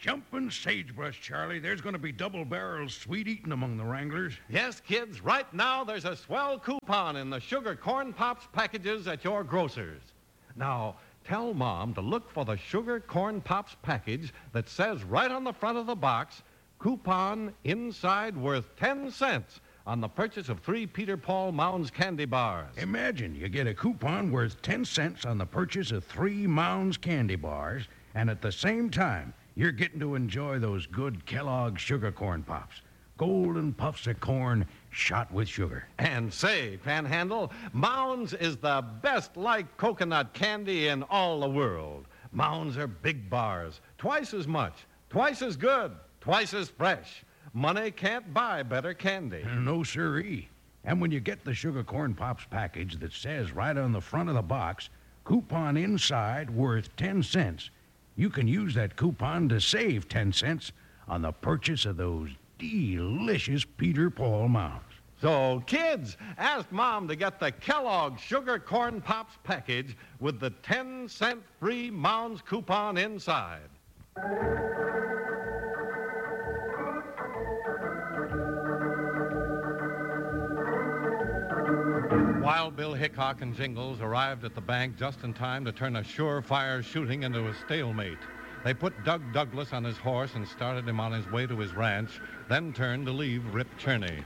Jumping sagebrush, Charlie. There's going to be double-barrel sweet eating among the Wranglers. Yes, kids, right now there's a swell coupon in the Sugar Corn Pops packages at your grocer's. Now, tell Mom to look for the Sugar Corn Pops package that says right on the front of the box, coupon inside worth 10 cents on the purchase of 3 Peter Paul Mounds candy bars. Imagine you get a coupon worth 10 cents on the purchase of 3 Mounds candy bars, and at the same time, you're getting to enjoy those good Kellogg's Sugar Corn Pops. Golden puffs of corn shot with sugar. And say, Panhandle, Mounds is the best like coconut candy in all the world. Mounds are big bars, twice as much, twice as good, twice as fresh. Money can't buy better candy. No siree. And when you get the Sugar Corn Pops package that says right on the front of the box, coupon inside worth 10 cents, you can use that coupon to save 10 cents on the purchase of those delicious Peter Paul Mounds. So, kids, ask Mom to get the Kellogg's Sugar Corn Pops package with the 10-cent free Mounds coupon inside. Wild Bill Hickok and Jingles arrived at the bank just in time to turn a surefire shooting into a stalemate. They put Doug Douglas on his horse and started him on his way to his ranch, then turned to leave Rip Cherney.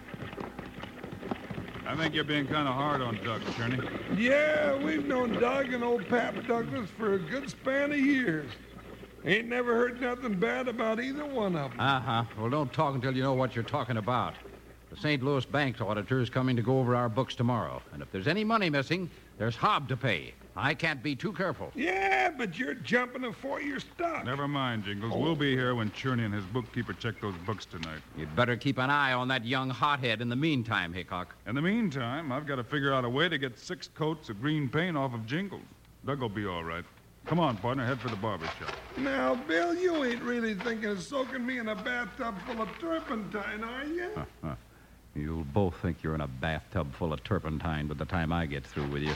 I think you're being kind of hard on Doug, Cherney. Yeah, we've known Doug and old Pap Douglas for a good span of years. Ain't never heard nothing bad about either one of them. Uh-huh. Well, don't talk until you know what you're talking about. The St. Louis Bank's auditor is coming to go over our books tomorrow. And if there's any money missing, there's Hobb to pay. I can't be too careful. Yeah, but you're jumping before you're stuck. Never mind, Jingles. We'll be here when Cherney and his bookkeeper check those books tonight. You'd better keep an eye on that young hothead in the meantime, Hickok. In the meantime, I've got to figure out a way to get 6 coats of green paint off of Jingles. Doug will be all right. Come on, partner, head for the barber shop. Now, Bill, you ain't really thinking of soaking me in a bathtub full of turpentine, are you? You'll both think you're in a bathtub full of turpentine by the time I get through with you.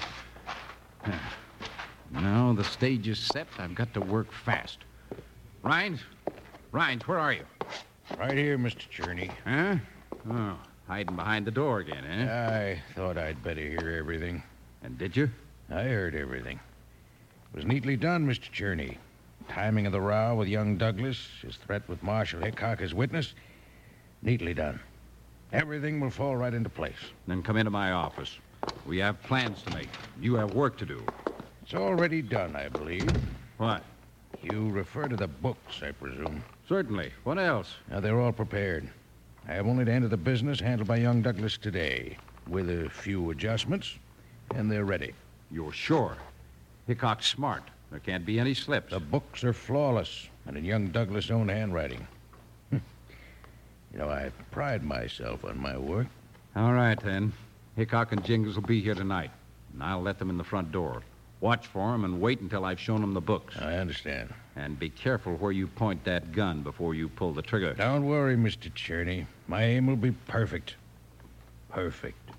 Now the stage is set. I've got to work fast. Rhines, where are you? Right here, Mr. Cherney. Huh? Oh, hiding behind the door again, eh? I thought I'd better hear everything. And did you? I heard everything. It was neatly done, Mr. Cherney. Timing of the row with young Douglas, his threat with Marshal Hickok as witness, neatly done. Everything will fall right into place. Then come into my office. We have plans to make. You have work to do. It's already done, I believe. What? You refer to the books, I presume. Certainly. What else? Now, they're all prepared. I have only to enter the business handled by young Douglas today, with a few adjustments, and they're ready. You're sure? Hickok's smart. There can't be any slips. The books are flawless, and in young Douglas' own handwriting. You know, I pride myself on my work. All right, then. Hickok and Jingles will be here tonight, and I'll let them in the front door. Watch for them and wait until I've shown them the books. I understand. And be careful where you point that gun before you pull the trigger. Don't worry, Mr. Cherney. My aim will be perfect. Perfect.